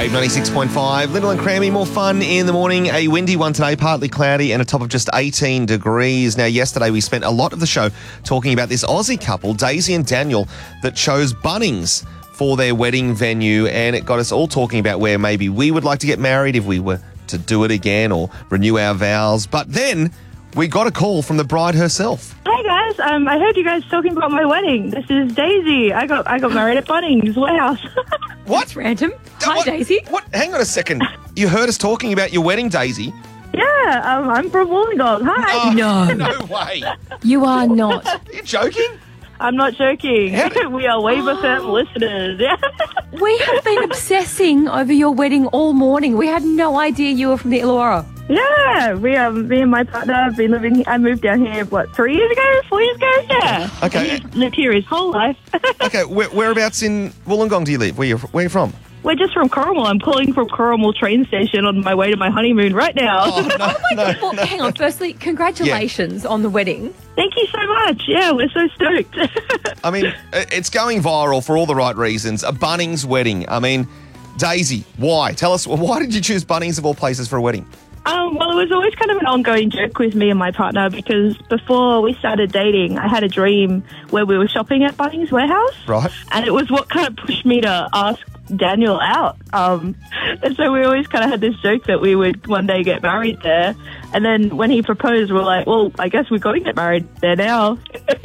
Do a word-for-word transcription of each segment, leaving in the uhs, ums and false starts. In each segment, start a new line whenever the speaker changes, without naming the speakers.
Wave ninety-six point five. Little and Crammy, more fun in the morning. A windy one today, partly cloudy and a top of just eighteen degrees. Now, yesterday we spent a lot of the show talking about this Aussie couple, Daisy and Daniel, that chose Bunnings for their wedding venue, and it got us all talking about where maybe we would like to get married if we were to do it again or renew our vows. But then we got a call from the bride herself.
Hi guys, um, I heard you guys talking about my wedding. This is Daisy. I got I got married at Bunnings Warehouse.
What?
That's random. Hi,
What?
Daisy.
What? Hang on a second. You heard us talking about your wedding, Daisy?
Yeah, um, I'm from Wollongong. Hi.
Oh,
No.
No way.
You are not.
Are you joking?
I'm not joking.
How-
We are Wave F M listeners. Yeah.
We have been obsessing over your wedding all morning. We had no idea you were from the Illawarra.
Yeah, we um, me and my partner have been living. I moved down here what three years ago, four years ago. Yeah.
Okay.
He's lived here his whole life.
Okay, where, whereabouts in Wollongong do you live? Where you where you from?
We're just from Corrimal. I'm calling from Corrimal train station on my way to my honeymoon right now.
Oh, no, no,
Well,
no.
hang on. Firstly, congratulations on the wedding.
Thank you so much. Yeah, we're so stoked.
I mean, it- it's going viral for all the right reasons. A Bunnings wedding. I mean, Daisy, why? Tell us, why did you choose Bunnings of all places for a wedding?
Um, well, it was always kind of an ongoing joke with me and my partner because before we started dating, I had a dream where we were shopping at Bunnings Warehouse.
Right.
And it was what kind of pushed me to ask Daniel out. Um, and so we always kind of had this joke that we would one day get married there. And then when he proposed, we're like, well, I guess we're going to get married there now.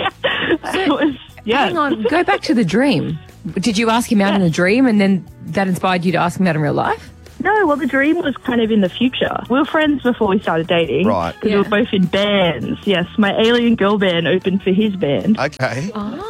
It was, yeah.
Hang on. Go back to the dream. Did you ask him out in a dream and then that inspired you to ask him out in real life?
No, well, the dream was kind of in the future. We were friends before we started dating.
Right.
Because
Yeah.
we were both in bands. Yes, my Alien Girl band opened for his band.
Okay.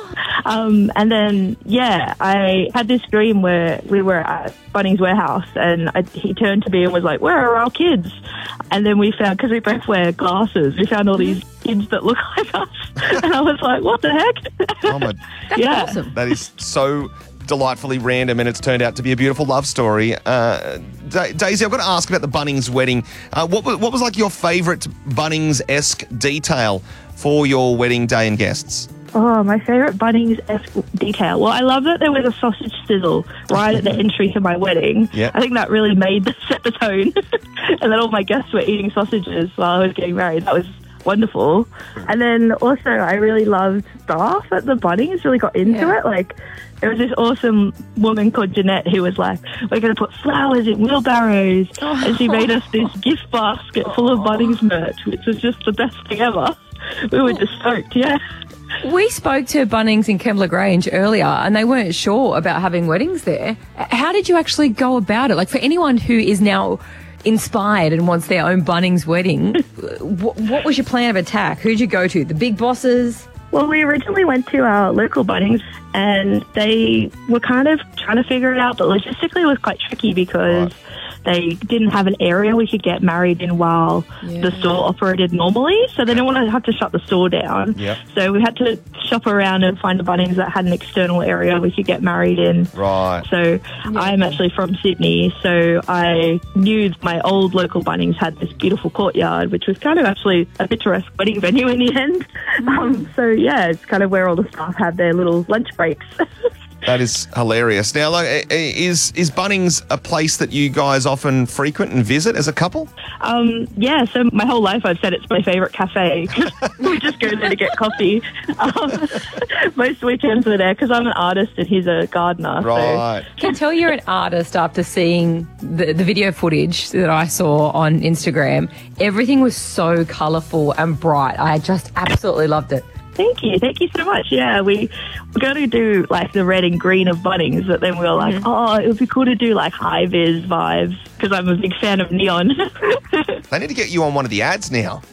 Um, and then, yeah, I had this dream where we were at Bunnings Warehouse and I, he turned to me and was like, where are our kids? And then we found, because we both wear glasses, we found all these kids that look like us. And I was like, what the heck?
Oh my,
That's
Yeah.
awesome.
that is so delightfully random, and it's turned out to be a beautiful love story. Uh, Da- Daisy, I've got to ask about the Bunnings wedding. Uh, what, was, what was like your favourite Bunnings-esque detail for your wedding day and guests?
Oh, my favourite Bunnings-esque detail. Well, I love that there was a sausage sizzle right at the entry to my wedding.
Yeah.
I think that really made the set the tone. And then all my guests were eating sausages while I was getting married. That was wonderful. And then also I really loved staff at the Bunnings, really got into
Yeah.
it. Like, there was this awesome woman called Jeanette who was like, we're going to put flowers in wheelbarrows.
Oh.
And she made us this gift basket full of Bunnings merch, which was just the best thing ever. We were just stoked, yeah.
We spoke to Bunnings in Kembla Grange earlier and they weren't sure about having weddings there. How did you actually go about it? Like, for anyone who is now inspired and wants their own Bunnings wedding, what, what was your plan of attack? Who'd you go to? The big bosses?
Well, we originally went to our local Bunnings and they were kind of trying to figure it out, but logistically it was quite tricky because
Right.
they didn't have an area we could get married in while
Yeah.
the store operated normally, so they didn't want to have to shut the store down.
Yep.
So we had to shop around and find a Bunnings that had an external area we could get married in.
Right.
So I'm actually from Sydney, so I knew my old local Bunnings had this beautiful courtyard, which was kind of actually a picturesque wedding venue in the end. Um, so yeah, it's kind of where all the staff had their little lunch breaks.
That is hilarious. Now, like, i- i- is is Bunnings a place that you guys often frequent and visit as a couple?
Um, yeah, so my whole life I've said it's my favourite cafe. We just go there to get coffee. Um, most weekends we're there because I'm an artist and he's a gardener.
Right.
Can tell you're an artist after seeing the, the video footage that I saw on Instagram. Everything was so colourful and bright. I just absolutely loved it.
So thank you. Thank you so much. Yeah, we we're going to do like the red and green of Bunnings, but then we were like, oh, it would be cool to do like high-vis vibes because I'm a big fan of neon.
They need to get you on one of the ads now.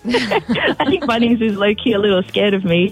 I think Bunnings is low-key a little scared of me.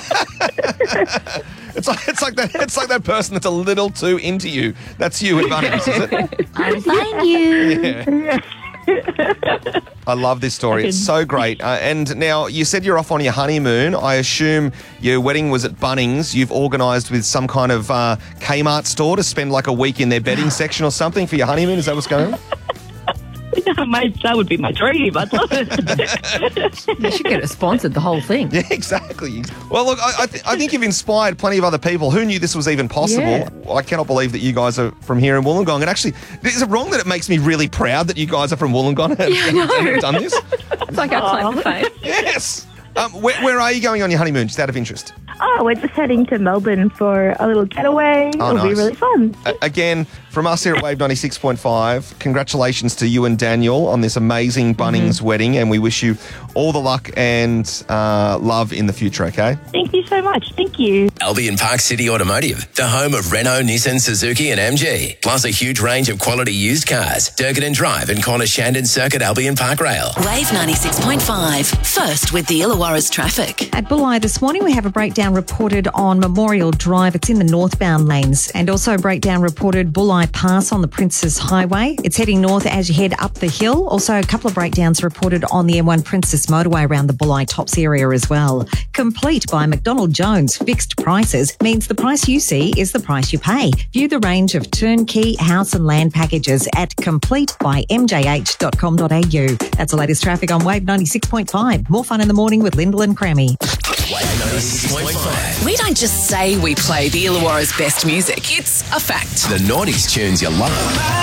It's like it's like that it's like that person that's a little too into you. That's you at Bunnings, is it?
I'll find you.
Yeah. I love this story. It's so great. Uh, and now, you said you're off on your honeymoon. I assume your wedding was at Bunnings. You've organised with some kind of uh, Kmart store to spend like a week in their bedding section or something for your honeymoon. Is that what's going on?
my, that would be my dream. I'd love it.
You should get it sponsored, the whole thing.
Yeah, exactly. Well, look, I, I, th- I think you've inspired plenty of other people. Who knew this was even possible?
Yeah.
I cannot believe that you guys are from here in Wollongong. And actually, is it wrong that it makes me really proud that you guys are from Wollongong and,
Yeah, I
and,
know.
and have done this?
It's like our claim to fame.
Yes. Um, where, where are you going on your honeymoon, just out of interest?
Oh, we're just heading to Melbourne for a little getaway.
Oh,
It'll be
nice.
really fun.
A- again, from us here at Wave ninety-six point five, congratulations to you and Daniel on this amazing Bunnings
Mm-hmm.
wedding, and we wish you all the luck and uh, love in the future, okay?
Thank you so much. Thank you.
Albion Park City Automotive, the home of Renault, Nissan, Suzuki and M G, plus a huge range of quality used cars. Durkin Drive and Corner Shandon Circuit Albion Park Rail.
Wave ninety-six point five. First with the Illawarra's traffic.
At Bulli this morning, we have a breakdown reported on Memorial Drive. It's in the northbound lanes. And also a breakdown reported Bulli Pass on the Princes Highway. It's heading north as you head up the hill. Also a couple of breakdowns reported on the M one Princess Motorway around the Bulli Tops area as well. Complete by McDonald Jones. Fixed prices means the price you see is the price you pay. View the range of turnkey house and land packages at complete by m j h dot com dot a u. That's the latest traffic on Wave ninety-six point five. More fun in the morning with Lyndall and Crammy.
Wave ninety-six point five.
We don't just say we play the Illawarra's best music. It's a fact.
The noughties tunes you love.